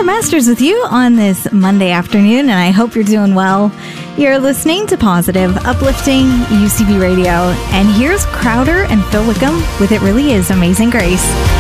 Heather Masters with you on this Monday afternoon, and I hope you're doing well. You're listening to Positive, Uplifting UCB Radio, and here's Crowder and Phil Wickham with It Really Is Amazing Grace.